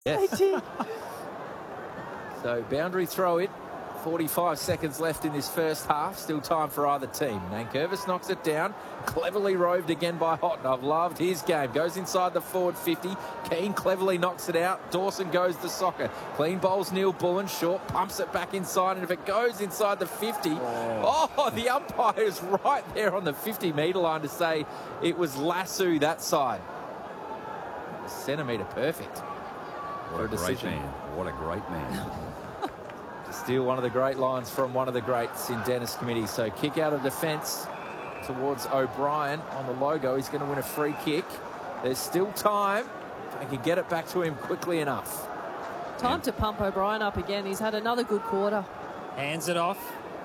Yes. They did. So boundary throw it. 45 seconds left in this first half. Still time for either team. Nankervis knocks it down. Cleverly roved again by Houghton. I've loved his game. Goes inside the forward 50. Keane cleverly knocks it out. Dawson goes to soccer. Clean bowls Neil Bullen. Short pumps it back inside. And if it goes inside the 50, the umpire's right there on the 50-metre line to say it was lasso that side. A centimetre perfect. What a great man. What a great man. Still one of the great lines from one of the greats in Dennis Committee. So kick out of defence towards O'Brien on the logo. He's going to win a free kick. There's still time. They can get it back to him quickly enough. Time to pump O'Brien up again. He's had another good quarter. Hands it off.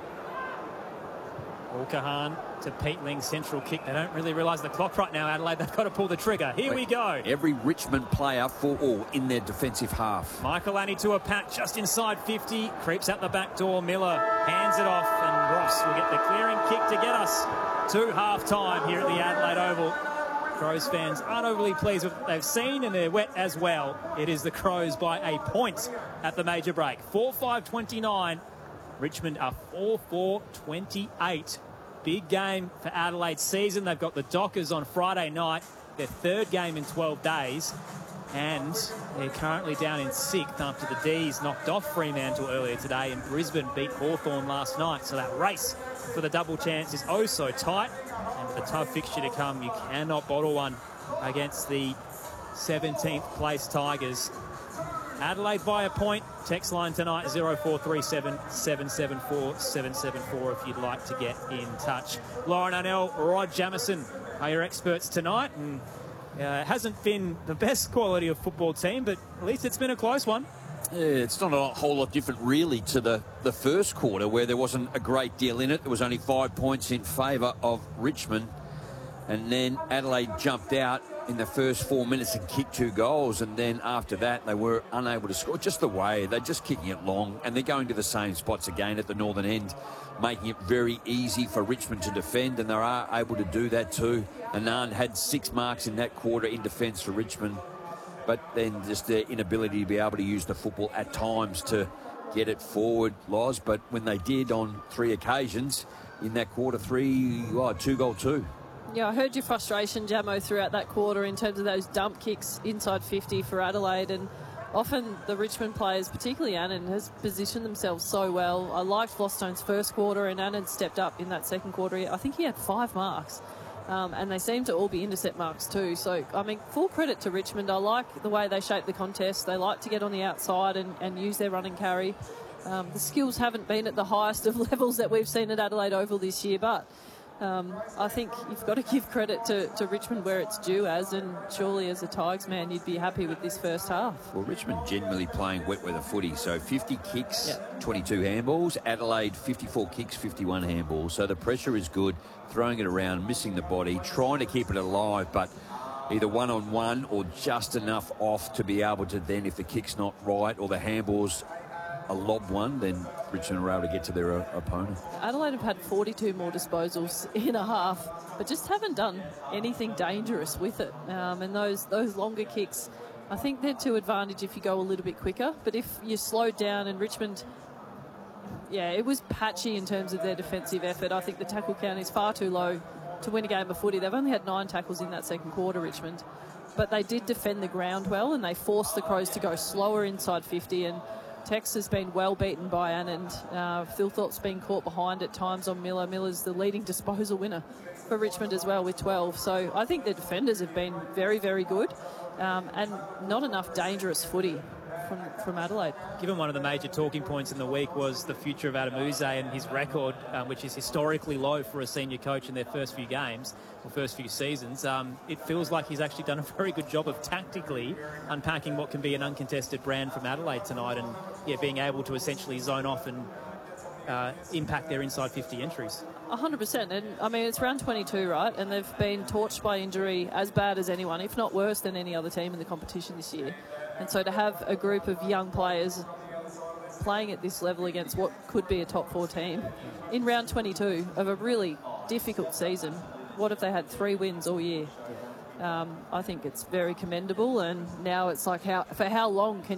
Kahan to Peatling, central kick. They don't really realise the clock right now, Adelaide. They've got to pull the trigger. Here we go. Every Richmond player for all in their defensive half. Michael Annie to a pat just inside 50. Creeps out the back door. Miller hands it off, and Ross will get the clearing kick to get us to half-time here at the Adelaide Oval. Crows fans aren't overly pleased with what they've seen, and they're wet as well. It is the Crows by a point at the major break. 4-5-29. Richmond are 4-4-28. Big game for Adelaide's season. They've got the Dockers on Friday night, their third game in 12 days, and they're currently down in 6th after the D's knocked off Fremantle earlier today, and Brisbane beat Hawthorn last night. So that race for the double chance is oh so tight, and with a tough fixture to come, you cannot bottle one against the 17th place Tigers. Adelaide by a point. Text line tonight 0437 774 774 if you'd like to get in touch. Lauren Arnell, Rod Jamieson are your experts tonight, and it hasn't been the best quality of football team, but at least it's been a close one. Yeah, it's not a whole lot different really to the first quarter, where there wasn't a great deal in it. There was only 5 points in favour of Richmond, and then Adelaide jumped out in the first 4 minutes and kicked 2 goals, and then after that they were unable to score. Just the way they're just kicking it long, and they're going to the same spots again at the northern end, making it very easy for Richmond to defend, and they are able to do that too. Anand had 6 marks in that quarter in defence for Richmond, but then just their inability to be able to use the football at times to get it forward, Loz. But when they did on 3 occasions in that quarter 3, 2-goal-2. Yeah, I heard your frustration, Jamo, throughout that quarter in terms of those dump kicks inside 50 for Adelaide, and often the Richmond players, particularly Annan, has positioned themselves so well. I liked Flosstone's first quarter, and Annan stepped up in that second quarter. I think he had 5 marks, and they seem to all be intercept marks too. So, I mean, full credit to Richmond. I like the way they shape the contest. They like to get on the outside and use their run and carry. The skills haven't been at the highest of levels that we've seen at Adelaide Oval this year, but I think you've got to give credit to Richmond where it's due and surely as a Tigers man, you'd be happy with this first half. Well, Richmond generally playing wet weather footy, so 50 kicks, 22 handballs. Adelaide, 54 kicks, 51 handballs. So the pressure is good, throwing it around, missing the body, trying to keep it alive, but either one-on-one or just enough off to be able to then, if the kick's not right or the handball's a lob one, then Richmond are able to get to their opponent. Adelaide have had 42 more disposals in a half, but just haven't done anything dangerous with it. And those longer kicks, I think they're to advantage if you go a little bit quicker. But if you slow down, and Richmond, it was patchy in terms of their defensive effort. I think the tackle count is far too low to win a game of footy. They've only had 9 tackles in that second quarter, Richmond. But they did defend the ground well, and they forced the Crows to go slower inside 50, and Tex has been well beaten by Anand. Philthorpe's been caught behind at times on Miller. Miller's the leading disposal winner for Richmond as well with 12. So I think the defenders have been very, very good, and not enough dangerous footy from Adelaide. Given one of the major talking points in the week was the future of Adam Uze and his record, which is historically low for a senior coach in their first few games or first few seasons, it feels like he's actually done a very good job of tactically unpacking what can be an uncontested brand from Adelaide tonight, and being able to essentially zone off and impact their inside 50 entries. 100%. And I mean, it's round 22, right? And they've been torched by injury as bad as anyone, if not worse than any other team in the competition this year. And so to have a group of young players playing at this level against what could be a top 4 team in round 22 of a really difficult season. What if they had 3 wins all year? I think it's very commendable. And now it's like, for how long can